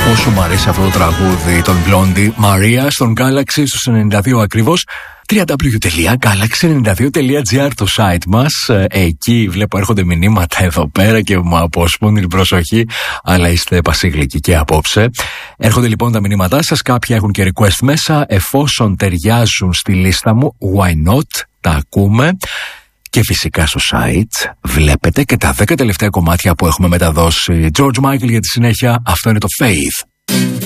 Πόσο μου αρέσει αυτό το τραγούδι των Blondie. Μαρία στον Galaxy στους 92 ακριβώς. www.galaxy92.gr το site μας. Εκεί βλέπω έρχονται μηνύματα εδώ πέρα και μου αποσπούν την προσοχή, αλλά είστε πασίγλικοι και απόψε. Έρχονται λοιπόν τα μηνύματά σας, κάποια έχουν και request μέσα. Εφόσον ταιριάζουν στη λίστα μου, why not, τα ακούμε. Και φυσικά στο site βλέπετε και τα 10 τελευταία κομμάτια που έχουμε μεταδώσει. George Michael για τη συνέχεια, αυτό είναι το Faith.